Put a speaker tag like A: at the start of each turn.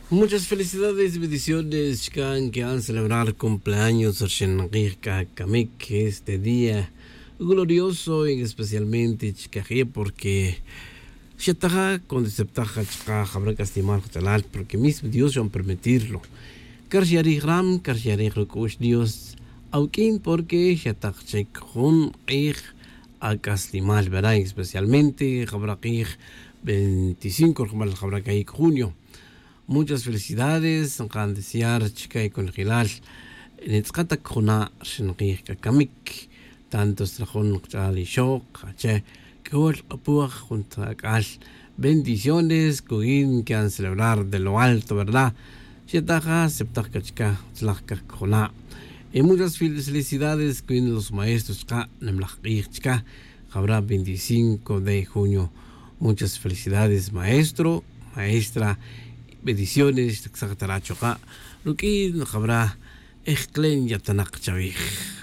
A: Muchas felicidades y bendiciones, Chican, que han celebrar cumpleaños Shenanguirka Kamik este día glorioso y especialmente Chicaje porque Shataja con Septaja Chica habrá castimar Talal porque mismo Dios van a permitirlo. Karshari Ram, Karshari Rukush Dios, Aukin porque Shatak Chekun Ich a Castimal, ¿verdad? Especialmente Habraqij 25 Habraqij junio. Muchas felicidades, han desear chica y con Gilal. En el Tzkata Kona, Shenqih Kakamik, tantos trajón Chal y Shok, Hache, Kol Apuach, junto a Kal. Bendiciones, Kuin, que han celebrar de lo alto, ¿verdad? Shetaja, Septaja Chica, Tzlaka Kona. Y muchas felicidades, Kuin, los maestros, Ka, Nemlachih Chica, habrá 25 de junio. Muchas felicidades, maestro, maestra. Bendiciones, Taxatarachoka, Rukin, Habra, Echklen, Yatanak Chavich.